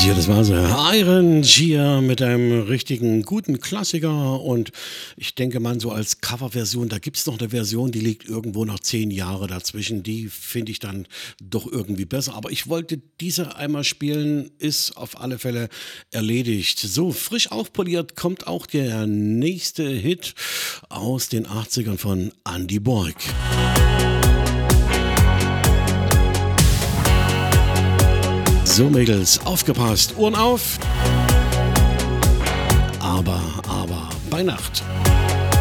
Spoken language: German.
Ja, das war sie. Iron Gia mit einem richtigen guten Klassiker und ich denke mal so als Coverversion, da gibt es noch eine Version, die liegt irgendwo noch 10 Jahre dazwischen. Die finde ich dann doch irgendwie besser. Aber ich wollte diese einmal spielen, ist auf alle Fälle erledigt. So, frisch aufpoliert kommt auch der nächste Hit aus den 80ern von Andy Borg. So Mädels, aufgepasst, Ohren auf. Aber bei Nacht.